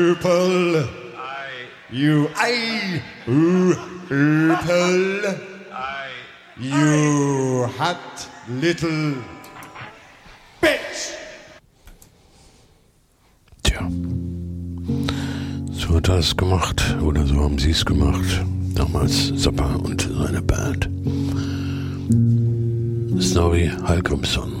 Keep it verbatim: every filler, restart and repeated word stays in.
Purple. You I purple. You hot little bitch. Tja. So hat er es gemacht. Oder so haben sie es gemacht. Damals Zappa und seine Band. Snorri Hallgrímsson.